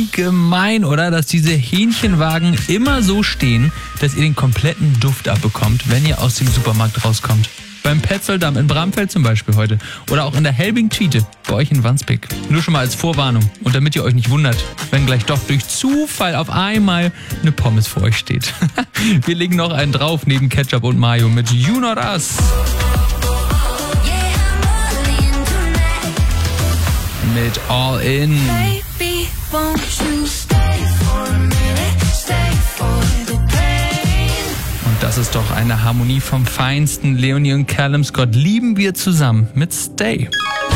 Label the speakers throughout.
Speaker 1: Klingt gemein, oder? Dass diese Hähnchenwagen immer so stehen, dass ihr den kompletten Duft abbekommt, wenn ihr aus dem Supermarkt rauskommt. Beim Petzoldam in Bramfeld zum Beispiel heute. Oder auch in der Helbing-Twiete bei euch in Wandsbek. Nur schon mal als Vorwarnung. Und damit ihr euch nicht wundert, wenn gleich doch durch Zufall auf einmal eine Pommes vor euch steht. Wir legen noch einen drauf neben Ketchup und Mayo mit You Not Us. Mit All In.
Speaker 2: Baby, won't you stay for a minute, stay for the pain.
Speaker 1: Und das ist doch eine Harmonie vom Feinsten. Leonie und Callum Scott lieben wir zusammen mit Stay.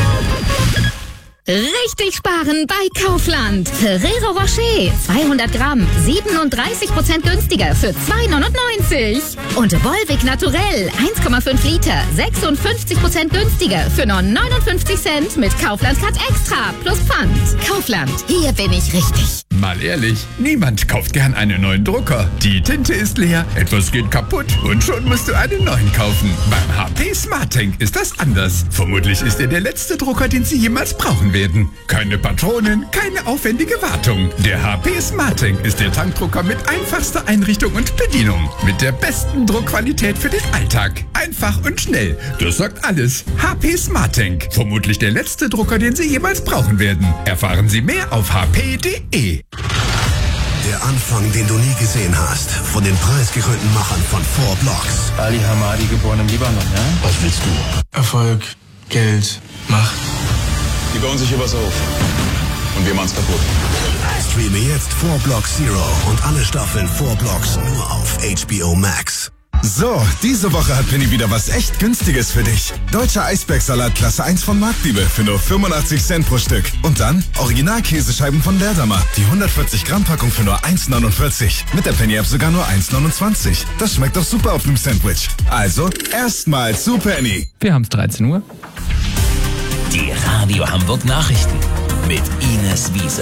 Speaker 3: Richtig sparen bei Kaufland. Ferrero Rocher, 200 Gramm, 37% günstiger für 2,99. Und Volvic Naturell, 1,5 Liter, 56% günstiger für nur 59 Cent mit Kaufland Card Extra plus Pfand. Kaufland, hier bin ich richtig.
Speaker 4: Mal ehrlich, niemand kauft gern einen neuen Drucker. Die Tinte ist leer, etwas geht kaputt und schon musst du einen neuen kaufen. Beim HP SmartTank ist das anders. Vermutlich ist er der letzte Drucker, den Sie jemals brauchen werden. Keine Patronen, keine aufwendige Wartung. Der HP SmartTank ist der Tankdrucker mit einfachster Einrichtung und Bedienung. Mit der besten Druckqualität für den Alltag. Einfach und schnell. Das sagt alles. HP SmartTank. Vermutlich der letzte Drucker, den Sie jemals brauchen werden. Erfahren Sie mehr auf hp.de.
Speaker 5: Der Anfang, den du nie gesehen hast, von den preisgekrönten Machern von 4 Blocks.
Speaker 6: Ali Hamadi, geboren im Libanon, ja?
Speaker 5: Was willst du?
Speaker 6: Erfolg, Geld, Macht.
Speaker 7: Die bauen sich übers auf. Und wir machen's kaputt.
Speaker 5: Streame jetzt 4 Blocks Zero und alle Staffeln 4 Blocks nur auf HBO Max.
Speaker 8: So, diese Woche hat Penny wieder was echt Günstiges für dich. Deutscher Eisbergsalat Klasse 1 von Marktliebe für nur 85 Cent pro Stück. Und dann Original-Käsescheiben von Berdamer. Die 140 Gramm Packung für nur 1,49. Mit der Penny-App sogar nur 1,29. Das schmeckt doch super auf dem Sandwich. Also, erstmal zu Penny.
Speaker 1: Wir haben's 13 Uhr.
Speaker 9: Die Radio Hamburg Nachrichten mit Ines Wiese.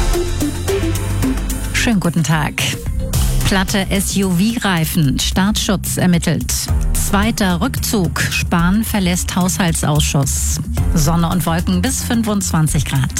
Speaker 10: Schönen guten Tag. Platte SUV-Reifen, Staatsschutz ermittelt. Zweiter Rückzug, Spahn verlässt Haushaltsausschuss. Sonne und Wolken bis 25 Grad.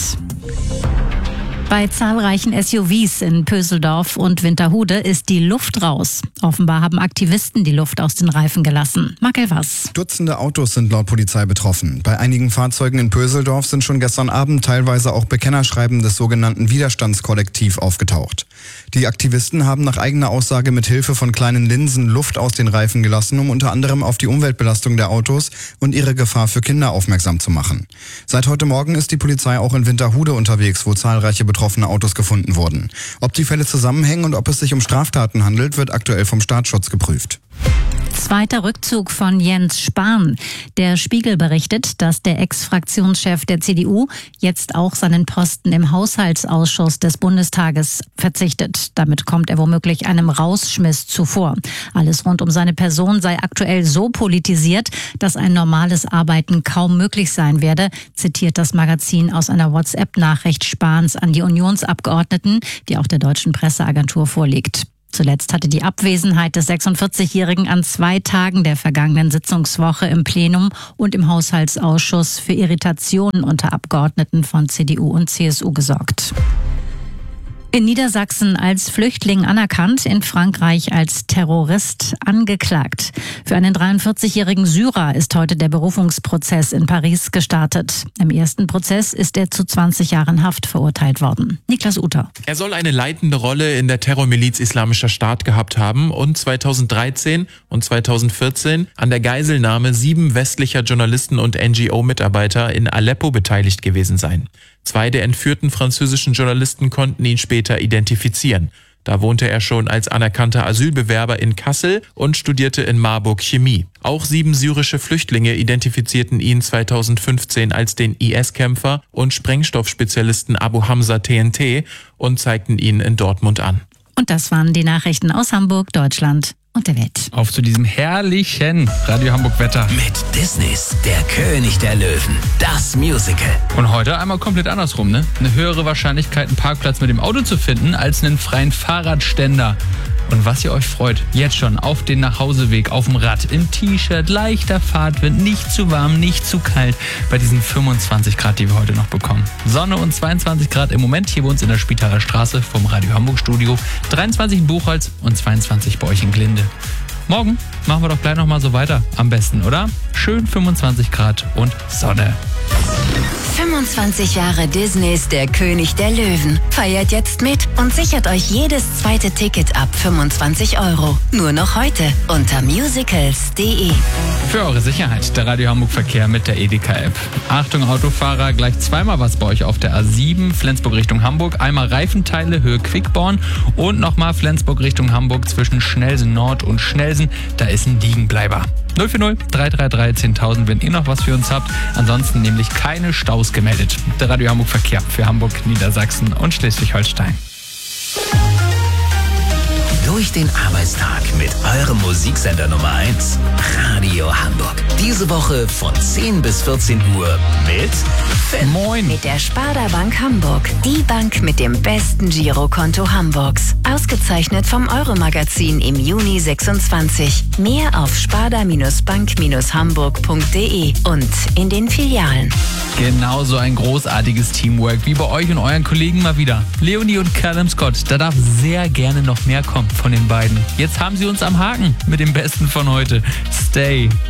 Speaker 10: Bei zahlreichen SUVs in Pöseldorf und Winterhude ist die Luft raus. Offenbar haben Aktivisten die Luft aus den Reifen gelassen. Marc Elvers.
Speaker 11: Dutzende Autos sind laut Polizei betroffen. Bei einigen Fahrzeugen in Pöseldorf sind schon gestern Abend teilweise auch Bekennerschreiben des sogenannten Widerstandskollektiv aufgetaucht. Die Aktivisten haben nach eigener Aussage mit Hilfe von kleinen Linsen Luft aus den Reifen gelassen, um unter anderem auf die Umweltbelastung der Autos und ihre Gefahr für Kinder aufmerksam zu machen. Seit heute Morgen ist die Polizei auch in Winterhude unterwegs, wo zahlreiche betroffene Autos gefunden wurden. Ob die Fälle zusammenhängen und ob es sich um Straftaten handelt, wird aktuell vom Staatsschutz geprüft.
Speaker 10: Zweiter Rückzug von Jens Spahn. Der Spiegel berichtet, dass der Ex-Fraktionschef der CDU jetzt auch seinen Posten im Haushaltsausschuss des Bundestages verzichtet. Damit kommt er womöglich einem Rausschmiss zuvor. Alles rund um seine Person sei aktuell so politisiert, dass ein normales Arbeiten kaum möglich sein werde, zitiert das Magazin aus einer WhatsApp-Nachricht Spahns an die Unionsabgeordneten, die auch der deutschen Presseagentur vorliegt. Zuletzt hatte die Abwesenheit des 46-Jährigen an 2 Tagen der vergangenen Sitzungswoche im Plenum und im Haushaltsausschuss für Irritationen unter Abgeordneten von CDU und CSU gesorgt. In Niedersachsen als Flüchtling anerkannt, in Frankreich als Terrorist angeklagt. Für einen 43-jährigen Syrer ist heute der Berufungsprozess in Paris gestartet. Im ersten Prozess ist er zu 20 Jahren Haft verurteilt worden. Niklas Uter.
Speaker 12: Er soll eine leitende Rolle in der Terrormiliz Islamischer Staat gehabt haben und 2013 und 2014 an der Geiselnahme 7 westlicher Journalisten und NGO-Mitarbeiter in Aleppo beteiligt gewesen sein. 2 der entführten französischen Journalisten konnten ihn später identifizieren. Da wohnte er schon als anerkannter Asylbewerber in Kassel und studierte in Marburg Chemie. Auch 7 syrische Flüchtlinge identifizierten ihn 2015 als den IS-Kämpfer und Sprengstoffspezialisten Abu Hamza TNT und zeigten ihn in Dortmund an.
Speaker 10: Und das waren die Nachrichten aus Hamburg, Deutschland und der Welt.
Speaker 1: Auf zu diesem herrlichen Radio Hamburg Wetter.
Speaker 9: Mit Disneys Der König der Löwen, das Musical.
Speaker 1: Und heute einmal komplett andersrum, ne? Eine höhere Wahrscheinlichkeit, einen Parkplatz mit dem Auto zu finden, als einen freien Fahrradständer. Und was ihr euch freut, jetzt schon auf den Nachhauseweg, auf dem Rad, im T-Shirt, leichter Fahrtwind, nicht zu warm, nicht zu kalt, bei diesen 25 Grad, die wir heute noch bekommen. Sonne und 22 Grad im Moment hier bei uns in der Spitaler Straße vom Radio Hamburg Studio, 23 in Buchholz und 22 bei euch in Glinde. Morgen machen wir doch gleich nochmal so weiter, am besten, oder? Schön 25 Grad und Sonne.
Speaker 13: 25 Jahre Disneys Der König der Löwen. Feiert jetzt mit und sichert euch jedes zweite Ticket ab 25 €. Nur noch heute unter musicals.de.
Speaker 1: Für eure Sicherheit der Radio Hamburg Verkehr mit der Edeka-App. Achtung Autofahrer, gleich zweimal was bei euch auf der A7, Flensburg Richtung Hamburg. Einmal Reifenteile, Höhe Quickborn und nochmal Flensburg Richtung Hamburg zwischen Schnellsen Nord und Schnellsen. Da ist ein Liegenbleiber. 040 333 10.000, wenn ihr noch was für uns habt. Ansonsten nämlich keine Staus gemeldet. Der Radio Hamburg Verkehr für Hamburg, Niedersachsen und Schleswig-Holstein.
Speaker 9: Durch den Arbeitstag mit eurem Musiksender Nummer 1, Radio Hamburg. Diese Woche von 10 bis 14 Uhr mit Finn.
Speaker 1: Moin.
Speaker 13: Mit der Sparda Bank Hamburg. Die Bank mit dem besten Girokonto Hamburgs. Ausgezeichnet vom Euro-Magazin im Juni 26. Mehr auf sparda-bank-hamburg.de und in den Filialen.
Speaker 1: Genauso ein großartiges Teamwork wie bei euch und euren Kollegen mal wieder. Leonie und Callum Scott, da darf sehr gerne noch mehr kommen von den beiden. Jetzt haben sie uns am Haken mit dem Besten von heute. Stay.